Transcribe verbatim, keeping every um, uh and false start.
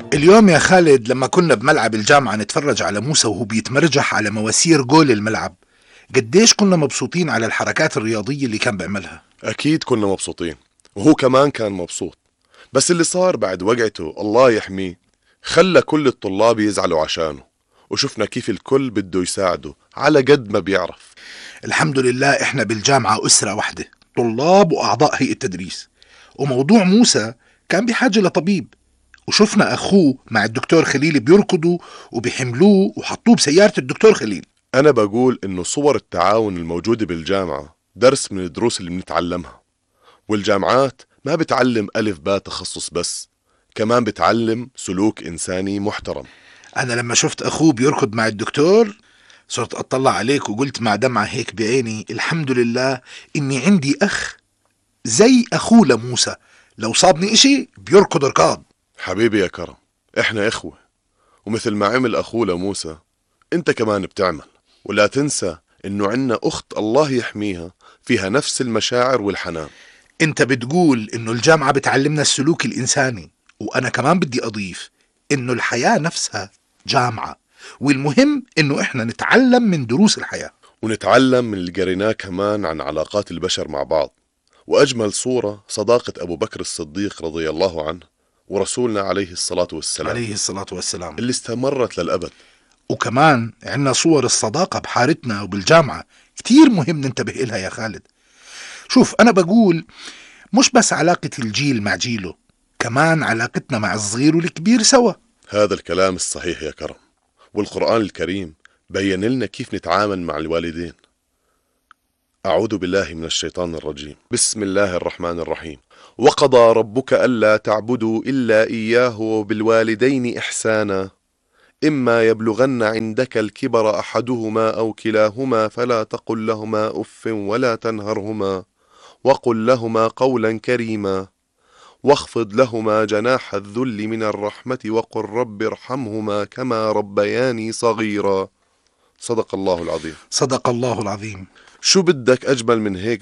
اليوم يا خالد لما كنا بملعب الجامعة نتفرج على موسى وهو بيتمرجح على مواسير جول الملعب، قديش كنا مبسوطين على الحركات الرياضية اللي كان بيعملها. أكيد كنا مبسوطين، وهو كمان كان مبسوط. بس اللي صار بعد وقعته الله يحميه خلى كل الطلاب يزعلوا عشانه، وشفنا كيف الكل بده يساعده على قد ما بيعرف. الحمد لله احنا بالجامعة أسرة واحدة، طلاب وأعضاء هيئة تدريس، وموضوع موسى كان بحاجة لطبيب، وشفنا أخوه مع الدكتور خليل بيركضوا وبيحملوه وحطوه بسيارة الدكتور خليل. أنا بقول إنه صور التعاون الموجودة بالجامعة درس من الدروس اللي بنتعلمها، والجامعات ما بتعلم ألف باء تخصص بس، كمان بتعلم سلوك إنساني محترم. أنا لما شفت أخوه بيركض مع الدكتور صرت أطلع عليك وقلت مع دمعة هيك بعيني الحمد لله إني عندي أخ زي أخوه لموسى، لو صابني إشي بيركض ركاض. حبيبي يا كرم، إحنا إخوة، ومثل ما عمل أخوه لموسى أنت كمان بتعمل. ولا تنسى إنه عنا أخت الله يحميها فيها نفس المشاعر والحنان. أنت بتقول إنه الجامعة بتعلمنا السلوك الإنساني، وأنا كمان بدي أضيف إنه الحياة نفسها جامعة، والمهم إنه إحنا نتعلم من دروس الحياة. ونتعلم من اللي قريناه كمان عن علاقات البشر مع بعض، وأجمل صورة صداقة أبو بكر الصديق رضي الله عنه ورسولنا عليه الصلاة والسلام عليه الصلاة والسلام. اللي استمرت للأبد. وكمان عنا صور الصداقة بحارتنا وبالجامعة كتير مهم ننتبه إلها يا خالد. شوف أنا بقول مش بس علاقة الجيل مع جيله، كمان علاقتنا مع الصغير والكبير سوا. هذا الكلام الصحيح يا كرم، والقرآن الكريم بين لنا كيف نتعامل مع الوالدين. أعوذ بالله من الشيطان الرجيم، بسم الله الرحمن الرحيم. وقضى ربك ألا تعبدوا إلا إياه وبالوالدين إحسانا إما يبلغن عندك الكبر أحدهما أو كلاهما فلا تقل لهما أف ولا تنهرهما وقل لهما قولا كريما واخفض لهما جناح الذل من الرحمة وقل رب ارحمهما كما ربياني صغيرا. صدق الله العظيم. صدق الله العظيم. شو بدك أجمل من هيك